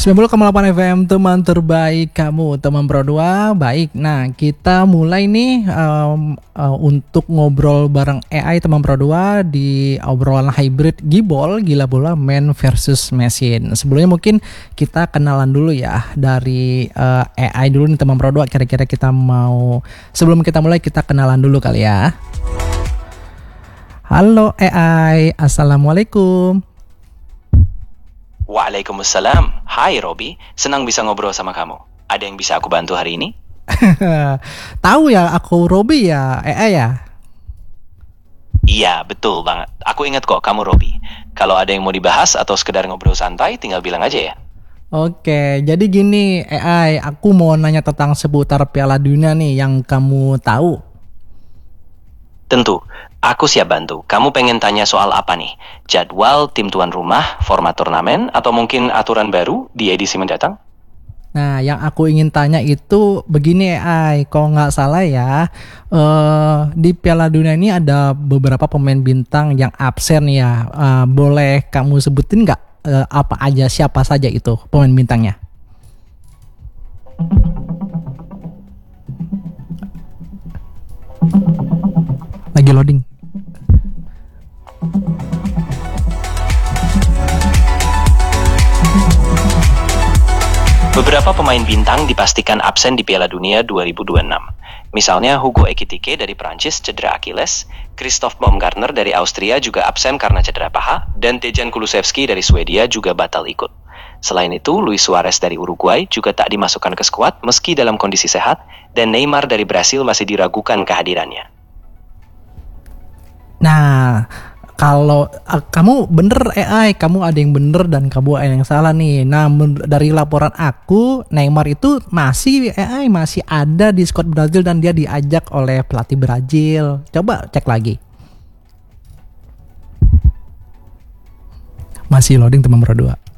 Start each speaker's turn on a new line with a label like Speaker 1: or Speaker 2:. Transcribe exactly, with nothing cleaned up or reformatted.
Speaker 1: sembilan puluh koma delapan F M, teman terbaik kamu, teman Pro dua. Baik, nah kita mulai nih um, uh, untuk ngobrol bareng A I teman Pro dua di obrolan hybrid Gibol, gila bola man versus machine. Sebelumnya mungkin kita kenalan dulu ya dari uh, A I dulu nih teman Pro dua. Kira-kira kita mau, sebelum kita mulai kita kenalan dulu kali ya. Halo A I, Assalamualaikum.
Speaker 2: Waalaikumsalam. Hai Robi, senang bisa ngobrol sama kamu. Ada yang bisa aku bantu hari ini?
Speaker 1: Tahu ya aku Robi ya, A I ya?
Speaker 2: Iya, betul banget. Aku ingat kok kamu Robi. Kalau ada yang mau dibahas atau sekedar ngobrol santai, tinggal bilang aja ya.
Speaker 1: Oke, jadi gini A I, aku mau nanya tentang seputar Piala Dunia nih yang kamu tahu.
Speaker 2: Tentu, aku siap bantu. Kamu pengen tanya soal apa nih? Jadwal tim tuan rumah, format turnamen, atau mungkin aturan baru di edisi mendatang?
Speaker 1: Nah, yang aku ingin tanya itu begini A I, kalau nggak salah ya, uh, di Piala Dunia ini ada beberapa pemain bintang yang absen ya. Uh, boleh kamu sebutin nggak uh, apa aja, siapa saja itu pemain bintangnya? Lagi loading.
Speaker 2: Beberapa pemain bintang dipastikan absen di Piala Dunia dua ribu dua puluh enam. Misalnya Hugo Ekitike dari Prancis cedera Achilles, Christoph Baumgartner dari Austria juga absen karena cedera paha, dan Dejan Kulusevski dari Swedia juga batal ikut. Selain itu, Luis Suarez dari Uruguay juga tak dimasukkan ke skuad meski dalam kondisi sehat, dan Neymar dari Brasil masih diragukan kehadirannya.
Speaker 1: Nah, kalau uh, kamu bener A I, kamu ada yang bener dan kamu ada yang salah nih. Nah, men- dari laporan aku, Neymar itu masih A I masih ada di skuad Brazil dan dia diajak oleh pelatih Brazil. Coba cek lagi. Masih loading teman Pro dua.